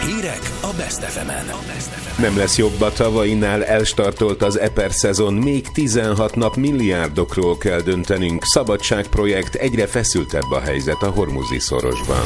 Hírek a Best FM-en. Nem lesz jobb a tavainál, elstartolt az EPER szezon, még 16 nap milliárdokról kell döntenünk. Szabadságprojekt, egyre feszültebb a helyzet a Hormuzi szorosban.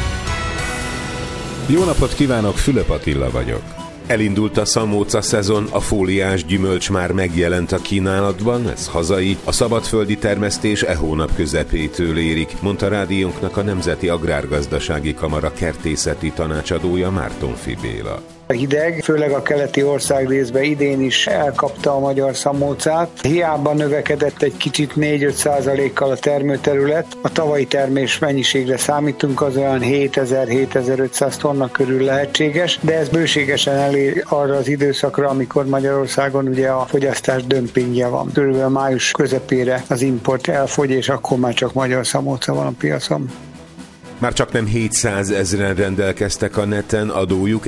Jó napot kívánok, Fülöp Attila vagyok. Elindult a szamóca szezon, a fóliás gyümölcs már megjelent a kínálatban, ez hazai, a szabadföldi termesztés hónap közepétől érik, mondta rádiónknak a Nemzeti Agrárgazdasági Kamara kertészeti tanácsadója Mártonffy Béla. A hideg, főleg a keleti országrészben idén is elkapta a magyar szamócát. Hiába növekedett egy kicsit 4-5%-kal a termőterület. A tavalyi termés mennyiségre számítunk, az olyan 7000-7500 tonna körül lehetséges, de ez bőségesen elér arra az időszakra, amikor Magyarországon ugye a fogyasztás dömpingje van. Körülbelül május közepére az import elfogy, és akkor már csak magyar szamóca van a piacon. Már csak nem 700 000 rendelkeztek a neten adójuk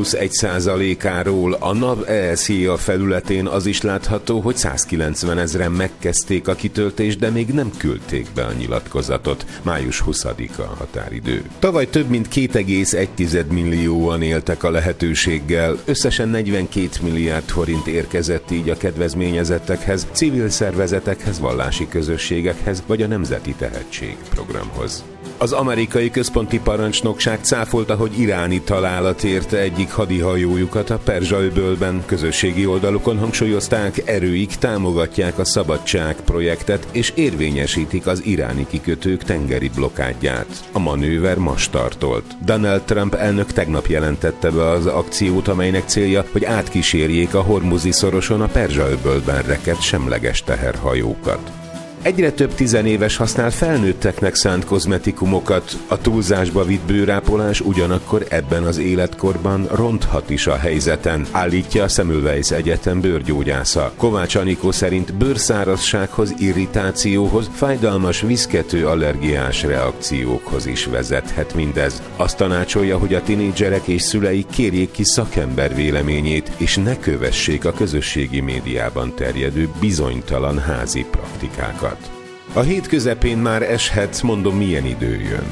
1+1%-áról. A NAV ESZIA felületén az is látható, hogy 190 000 megkezdték a kitöltést, de még nem küldték be a nyilatkozatot. Május 20-a a határidő. Tavaly több mint 2,1 millióan éltek a lehetőséggel. Összesen 42 milliárd forint érkezett így a kedvezményezettekhez, civil szervezetekhez, vallási közösségekhez vagy a Nemzeti Tehetség programhoz. Az amerikai központi parancsnokság cáfolta, hogy iráni találat érte egyik hadihajójukat a Perzsa-öbölben. Közösségi oldalukon hangsúlyozták, erőik támogatják a szabadság projektet és érvényesítik az iráni kikötők tengeri blokkádját. A manőver ma startolt. Donald Trump elnök tegnap jelentette be az akciót, amelynek célja, hogy átkísérjék a Hormuzi szoroson a Perzsa-öbölben rekedt semleges teherhajókat. Egyre több tizenéves használ felnőtteknek szánt kozmetikumokat. A túlzásba vitt bőrápolás ugyanakkor ebben az életkorban ronthat is a helyzeten, állítja a Semmelweis Egyetem bőrgyógyásza. Kovács Anikó szerint bőrszárazsághoz, irritációhoz, fájdalmas viszkető allergiás reakciókhoz is vezethet mindez. Azt tanácsolja, hogy a tinédzserek és szüleik kérjék ki szakember véleményét, és ne kövessék a közösségi médiában terjedő bizonytalan házi praktikákat. A hét közepén már eshet, mondom, milyen idő jön.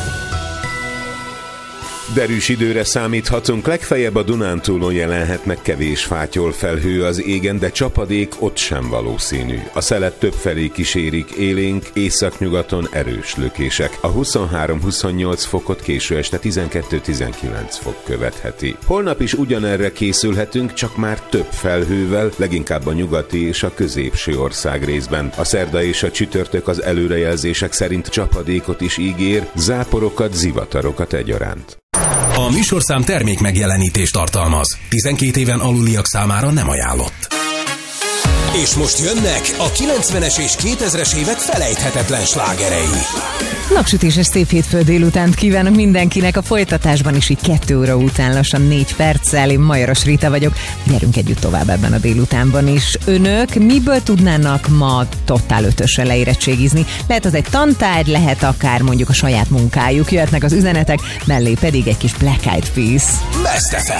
Derűs időre számíthatunk, legfeljebb a Dunántúlon jelenhet meg kevés fátyol felhő az égen, de csapadék ott sem valószínű. A szelet többfelé kísérik, élénk, északnyugaton erős lökések. A 23-28 fokot késő este 12-19 fok követheti. Holnap is ugyanerre készülhetünk, csak már több felhővel, leginkább a nyugati és a középső ország részben. A szerda és a csütörtök az előrejelzések szerint csapadékot is ígér, záporokat, zivatarokat egyaránt. A műsorszám termék megjelenítést tartalmaz. 12 éven aluliak számára nem ajánlott. És most jönnek a 90-es és 2000-es évek felejthetetlen slágerei. Napsütéses szép hétfő délutánt kívánok mindenkinek, a folytatásban is így 2 óra után lassan 4 perccel. Én Majoros Rita vagyok. Gyerünk együtt tovább ebben a délutánban is. Önök miből tudnának ma totál 5-ösre leérettségizni? Lehet az egy tantárgy, lehet akár mondjuk a saját munkájuk. Jöhetnek az üzenetek, mellé pedig egy kis Black Eyed Peas. Best FM.